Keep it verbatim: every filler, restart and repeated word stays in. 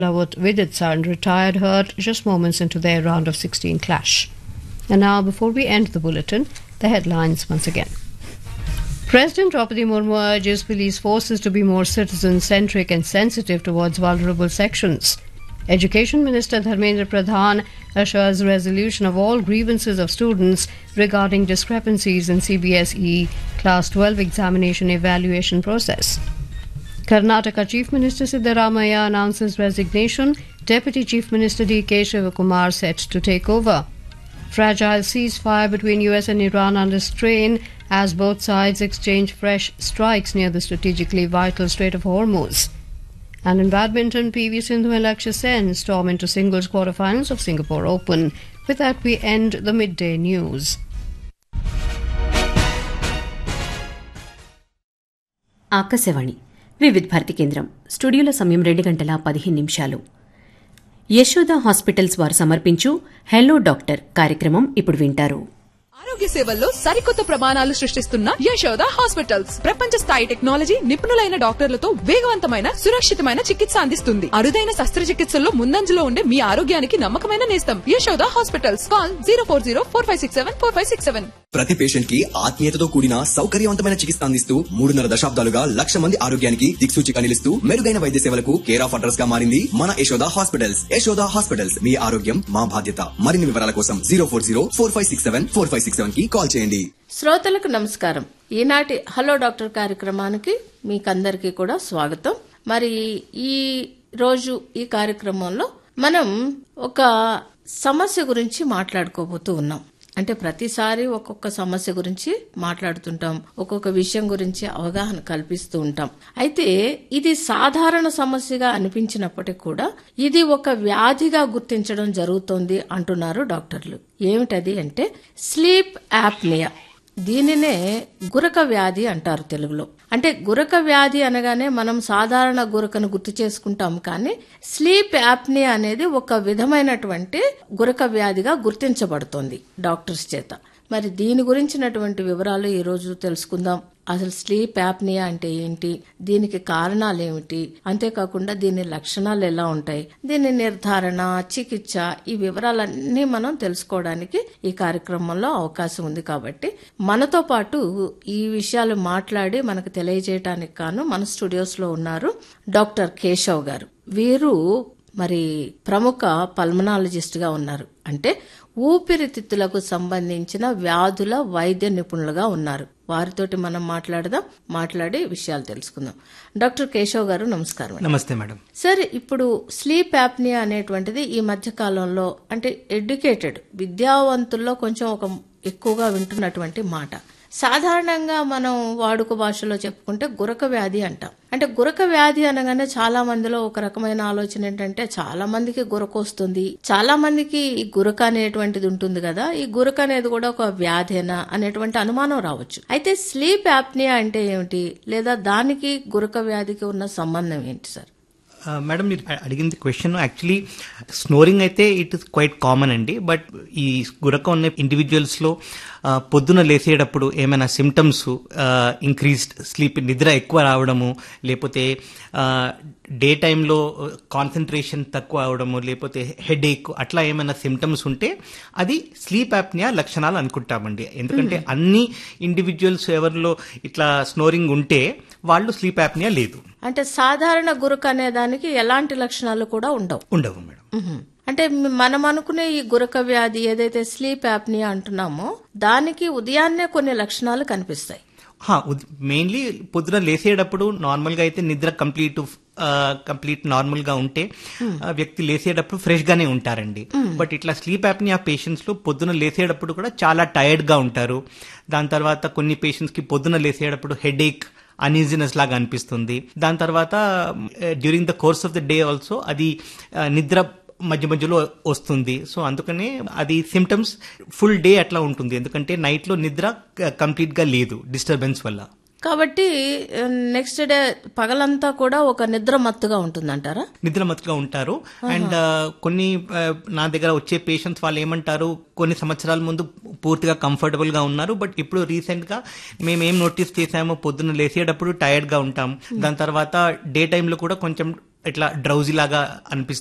with its son retired hurt just moments into their round of sixteen clash. And now, before we end the bulletin, the headlines once again. President Draupadi Murmu urges police forces to be more citizen-centric and sensitive towards vulnerable sections. Education Minister Dharmendra Pradhan assures resolution of all grievances of students regarding discrepancies in C B S E Class twelve examination evaluation process. Karnataka Chief Minister Siddaramaiah announces resignation. Deputy Chief Minister D K Shivakumar set to take over. Fragile ceasefire between U S and Iran under strain as both sides exchange fresh strikes near the strategically vital Strait of Hormuz. And in badminton, P V Sindhu and Lakshya Sen storm into singles quarterfinals of Singapore Open. With that, we end the midday news. Akashvani వివిధ భారతి కేంద్రం స్టూడియోలో సమయం రెండు గంటల పదిహేను నిమిషాలు. Yashoda hospitals వారు సమర్పించు హెలో డాక్టర్ కార్యక్రమం ఇప్పుడు వింటారు. ఆరోగ్య సేవల్లో సరికొత్త ప్రమాణాలు సృష్టిస్తున్న యశోద హాస్పిటల్స్ ప్రపంచ స్థాయి టెక్నాలజీ, నిపుణులైన డాక్టర్లతో వేగవంతమైన సురక్షితమైన చికిత్స అందిస్తుంది. అరుదైన శస్త్రచికిత్సల్లో ముందంజలో ఉండే మీ ఆరోగ్యానికి నమ్మకమైన నేస్తం Yashoda hospitals. Call zero four zero four five six seven four five six seven. ప్రతి పేషెంట్ కి ఆత్మీయతతో కూడిన సౌకర్యవంతమైన చికిత్స అందిస్తూ మూడున్నర దశాబ్దాలుగా లక్ష మంది ఆరోగ్యానికి దిక్సూచిగా నిలుస్తూ మెరుగైన వైద్య సేవలకు కేర్ ఆఫ్ అడ్రస్ గా మారింది మన యశోద హాస్పిటల్స్. యశోద హాస్పిటల్స్, మీ ఆరోగ్యం మా బాధ్యత. మరిన్ని వివరాల కోసం zero four zero four five six seven four five six seven కి కాల్ చేయండి. శ్రోతలకు నమస్కారం. ఈనాటి హలో డాక్టర్ కార్యక్రమానికి మీకందరికీ కూడా స్వాగతం. మరి ఈ రోజు ఈ కార్యక్రమంలో మనం ఒక సమస్య గురించి మాట్లాడుకోబోతూ ఉన్నాం. అంటే ప్రతిసారి ఒక్కొక్క సమస్య గురించి మాట్లాడుతుంటాం, ఒక్కొక్క విషయం గురించి అవగాహన కల్పిస్తూ ఉంటాం. అయితే ఇది సాధారణ సమస్యగా అనిపించినప్పటికీ కూడా ఇది ఒక వ్యాధిగా గుర్తించడం జరుగుతోంది అంటున్నారు డాక్టర్లు. ఏమిటది అంటే స్లీప్ యాప్నియా. దీనినే గురక వ్యాధి అంటారు తెలుగులో. అంటే గురక వ్యాధి అనగానే మనం సాధారణ గురకను గుర్తు చేసుకుంటాం, కానీ స్లీప్ యాప్నియా అనేది ఒక విధమైనటువంటి గురక వ్యాధిగా గుర్తించబడుతోంది డాక్టర్స్ చేత. మరి దీని గురించినటువంటి వివరాలు ఈ రోజు తెలుసుకుందాం. అసలు స్లీప్ యాప్నియా అంటే ఏంటి, దీనికి కారణాలు ఏమిటి, అంతేకాకుండా దీని లక్షణాలు ఎలా ఉంటాయి, దీని నిర్ధారణ, చికిత్స, ఈ వివరాలన్నీ మనం తెలుసుకోవడానికి ఈ కార్యక్రమంలో అవకాశం ఉంది. కాబట్టి మనతో పాటు ఈ విషయాలు మాట్లాడి మనకు తెలియజేయడానికి గాను మన స్టూడియోస్ లో ఉన్నారు డాక్టర్ కేశవ్ గారు. వీరు మరి ప్రముఖ పల్మనాలజిస్ట్ గా ఉన్నారు. అంటే ఊపిరితిత్తులకు సంబంధించిన వ్యాధుల వైద్య నిపుణులుగా ఉన్నారు. వారితోటి మనం మాట్లాడదాం, మాట్లాడి విషయాలు తెలుసుకుందాం. డాక్టర్ కేశవ్ గారు నమస్కారం. నమస్తే మేడం. సార్, ఇప్పుడు స్లీప్ యాప్నియా అనేటువంటిది ఈ మధ్య కాలంలో అంటే ఎడ్యుకేటెడ్ విద్యావంతుల్లో కొంచెం ఒక ఎక్కువగా వింటున్నటువంటి మాట. సాధారణంగా మనం వాడుక భాషలో చెప్పుకుంటే గురక వ్యాధి అంటాం. అంటే గురక వ్యాధి అనగానే చాలా మందిలో ఒక రకమైన ఆలోచన ఏంటంటే చాలా మందికి గురక వస్తుంది, చాలా మందికి ఈ గురక అనేటువంటిది ఉంటుంది కదా, ఈ గురక అనేది కూడా ఒక వ్యాధేనా అనేటువంటి అనుమానం రావచ్చు. అయితే స్లీప్ యాప్నియా అంటే ఏమిటి, లేదా దానికి గురక వ్యాధికి ఉన్న సంబంధం ఏంటి సార్? మేడం, మీరు అడిగింది క్వశ్చన్ యాక్చువల్లీ స్నోరింగ్ అయితే ఇట్ ఇస్ క్వైట్ కామన్ అండి. బట్ ఈ గురక ఉన్న ఇండివిజువల్స్ లో పొద్దున లేసేటప్పుడు ఏమైనా సిమ్టమ్స్, ఇంక్రీజ్డ్ స్లీప్, నిద్ర ఎక్కువ రావడము, లేకపోతే డే టైంలో కాన్సన్ట్రేషన్ తక్కువ అవడము, లేకపోతే హెడ్ ఏక్, అట్లా ఏమైనా సిమ్టమ్స్ ఉంటే అది స్లీప్ యాప్నియా లక్షణాలు అనుకుంటామండి. ఎందుకంటే అన్ని ఇండివిజువల్స్ ఎవరిలో ఇట్లా స్నోరింగ్ ఉంటే వాళ్ళు స్లీప్ యాప్నియా లేదు. అంటే సాధారణ గురక అనే దానికి ఎలాంటి లక్షణాలు కూడా ఉండవు ఉండవు మేడం. అంటే మనం అనుకునే ఈ గురక వ్యాధి ఏదైతే స్లీప్ యాప్నియా అంటున్నామో దానికి ఉదయాన్నే కొన్ని లక్షణాలు కనిపిస్తాయి. మెయిన్లీ పొద్దున లేసేటప్పుడు నార్మల్ గా అయితే నిద్ర కంప్లీట్ కంప్లీట్ నార్మల్ గా ఉంటే వ్యక్తి లేసేటప్పుడు ఫ్రెష్ గానే ఉంటారండి. బట్ ఇట్లా స్లీప్ యాప్నియా పేషెంట్స్ లో పొద్దున లేసేటప్పుడు కూడా చాలా టైర్డ్ గా ఉంటారు. దాని తర్వాత కొన్ని పేషెంట్స్ కి పొద్దున లేసేటప్పుడు హెడ్ ఏక్, అన్ఈజీనెస్ లాగా అనిపిస్తుంది. దాని తర్వాత during the course of the day also అది నిద్ర మధ్య మధ్యలో వస్తుంది. సో అందుకనే అది సిమ్టమ్స్ ఫుల్ డే అట్లా ఉంటుంది. ఎందుకంటే నైట్ లో నిద్ర కంప్లీట్ గా లేదు డిస్టర్బెన్స్ వల్ల. కాబట్టి నెక్స్ట్ డే పగలంతా కూడా ఒక నిద్ర మత్తుగా ఉంటుందంటారా? నిద్ర మత్తుగా ఉంటారు. అండ్ కొన్ని నా దగ్గర వచ్చే పేషెంట్స్ వాళ్ళు ఏమంటారు, కొన్ని సంవత్సరాల ముందు పూర్తిగా కంఫర్టబుల్ గా ఉన్నారు, బట్ ఇప్పుడు రీసెంట్ గా మేము ఏం నోటీస్ చేసామో పొద్దున్న లేసేటప్పుడు టైర్డ్ గా ఉంటాం, దాని తర్వాత డే టైంలో కూడా కొంచెం ఇట్లా డ్రౌజీ లాగా అనిపిస్తుంది.